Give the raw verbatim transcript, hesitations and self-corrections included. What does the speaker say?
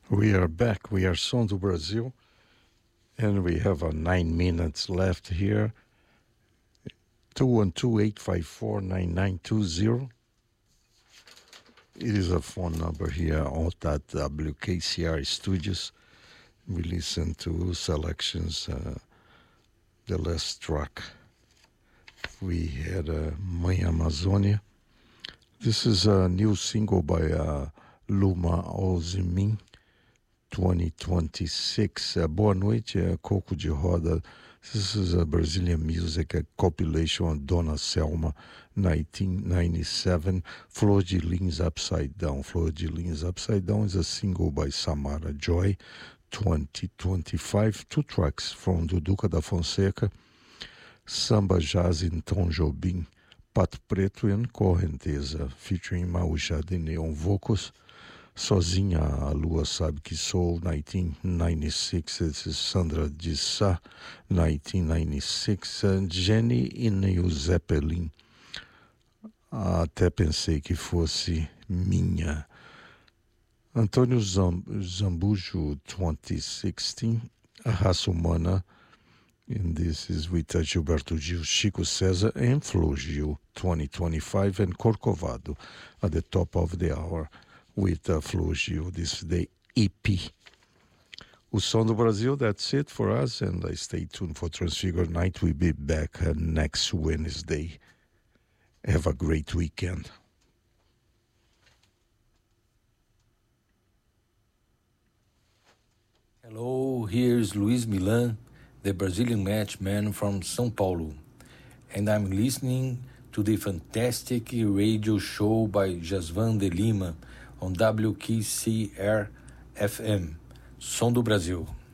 We are back. We are Som do Brasil, and we have uh, nine minutes left here. two one two, eight five four, nine nine two zero. It is a phone number here out at W K C R Studios. We listen to selections, uh, the last track. We had uh, Mãe Amazônia. This is a new single by uh, Luma Ozimin, twenty twenty-six. Uh, boa noite, uh, Coco de Roda. This is a Brazilian music, a compilation on Dona Selma, nineteen ninety-seven. Flor de Lins Upside Down. Flor de Lins Upside Down is a single by Samara Joy, twenty twenty-five. Two tracks from Duduca da Fonseca, Samba Jazz in Tom Jobim, Pato Preto and Correnteza, featuring Maúja de Neon Vocals. Sozinha a Lua Sabe Que Sou, nineteen ninety-six. This is Sandra de Sá, nineteen ninety-six. And Jenny e Neil Zeppelin. Até pensei que fosse minha. Antônio Zambujo, twenty sixteen. A Raça Humana. And this is with uh, Gilberto Gil, Chico César, and Flo Gil, twenty twenty-five. And Corcovado at the top of the hour with uh, Flo Gil. This is the E P. O Som do Brasil, that's it for us. And I stay tuned for Transfigured Night. We'll be back uh, next Wednesday. Have a great weekend. Hello, here's Luiz Milan, the Brazilian matchman from São Paulo, and I'm listening to the fantastic radio show by Jasvan de Lima on W K C R F M, Som do Brasil.